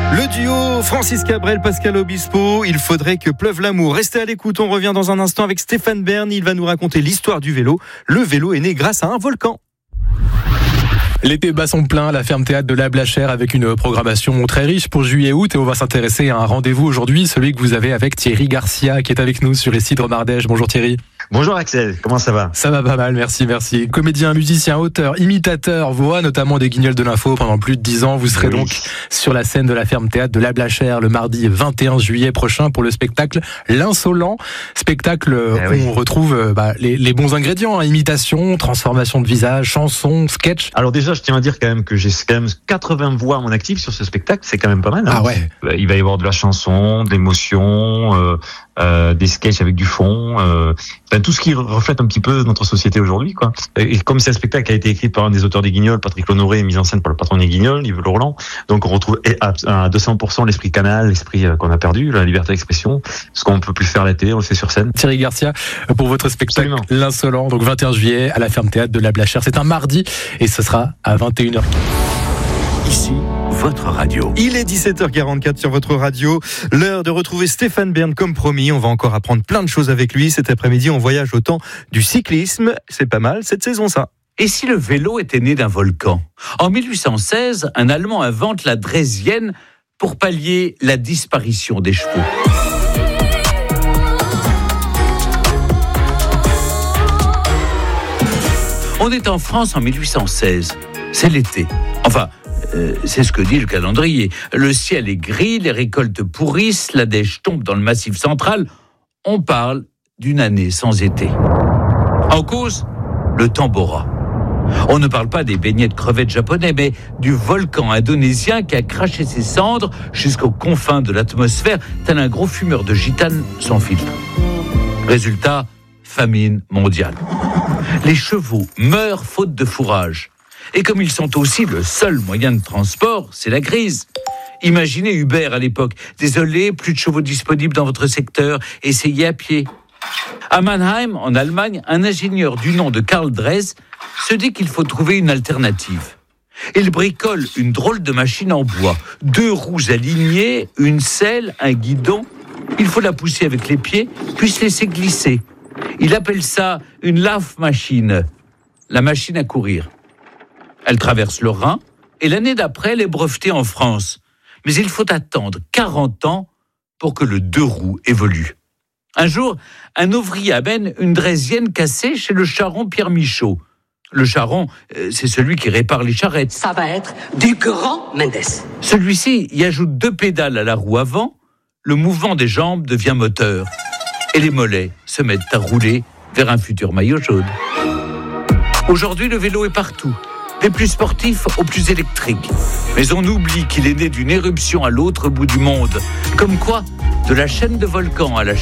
Le duo Francis Cabrel, Pascal Obispo, il faudrait que pleuve l'amour. Restez à l'écoute, on revient dans un instant avec Stéphane Bern. Il va nous raconter l'histoire du vélo. Le vélo est né grâce à un volcan. L'été bat son plein, la ferme théâtre de la Blachère avec une programmation très riche pour juillet-août, et on va s'intéresser à un rendez-vous aujourd'hui, celui que vous avez avec Thierry Garcia qui est avec nous sur Isidre Mardèche. Bonjour Thierry. Bonjour Axel, comment ça va ? Ça va pas mal, merci. Comédien, musicien, auteur, imitateur, voix notamment des Guignols de l'info pendant plus de 10 ans. Vous serez donc sur la scène de la ferme théâtre de la Blachère le mardi 21 juillet prochain pour le spectacle L'Insolent. Spectacle où on retrouve les bons ingrédients, imitation, transformation de visage, chansons, sketch. Alors déjà, je tiens à dire quand même que j'ai quand même 80 voix à mon actif sur ce spectacle, c'est quand même pas mal. Hein. Ah ouais. Il va y avoir de la chanson, de l'émotion, des sketchs avec du fond, tout ce qui reflète un petit peu notre société aujourd'hui, quoi. Et comme c'est un spectacle qui a été écrit par un des auteurs des Guignols, Patrick Honoré, et mis en scène par le patron des Guignols, Yves Laurent, donc on retrouve à 200% l'esprit canal, l'esprit qu'on a perdu, la liberté d'expression, ce qu'on peut plus faire à la télé, on le fait sur scène. Thierry Garcia, pour votre spectacle Absolument. L'Insolent, donc 21 juillet à la ferme théâtre de la Blachère. C'est un mardi et ce sera à 21h. Ici, votre radio. Il est 17h44 sur votre radio. L'heure de retrouver Stéphane Bern comme promis. On va encore apprendre plein de choses avec lui. Cet après-midi, on voyage au temps du cyclisme. C'est pas mal cette saison, ça. Et si le vélo était né d'un volcan ? En 1816, un Allemand invente la draisienne pour pallier la disparition des chevaux. On est en France en 1816. C'est l'été. Enfin, c'est ce que dit le calendrier. Le ciel est gris, les récoltes pourrissent, la neige tombe dans le massif central. On parle d'une année sans été. En cause, le Tambora. On ne parle pas des beignets de crevettes japonais, mais du volcan indonésien qui a craché ses cendres jusqu'aux confins de l'atmosphère, tel un gros fumeur de gitane sans filtre. Résultat, famine mondiale. Les chevaux meurent faute de fourrage. Et comme ils sont aussi le seul moyen de transport, c'est la crise. Imaginez Uber à l'époque. Désolé, plus de chevaux disponibles dans votre secteur, essayez à pied. À Mannheim, en Allemagne, un ingénieur du nom de Karl Dres se dit qu'il faut trouver une alternative. Il bricole une drôle de machine en bois. 2 roues alignées, une selle, un guidon. Il faut la pousser avec les pieds, puis se laisser glisser. Il appelle ça une Laufmaschine, la machine à courir. Elle traverse le Rhin et l'année d'après, elle est brevetée en France. Mais il faut attendre 40 ans pour que le 2 roues évolue. Un jour, un ouvrier amène une draisienne cassée chez le charron Pierre Michaud. Le charron, c'est celui qui répare les charrettes. Ça va être du grand Mendes. Celui-ci y ajoute 2 pédales à la roue avant, le mouvement des jambes devient moteur. Et les mollets se mettent à rouler vers un futur maillot jaune. Aujourd'hui, le vélo est partout. Des plus sportifs aux plus électriques. Mais on oublie qu'il est né d'une éruption à l'autre bout du monde. Comme quoi, de la chaîne de volcans à la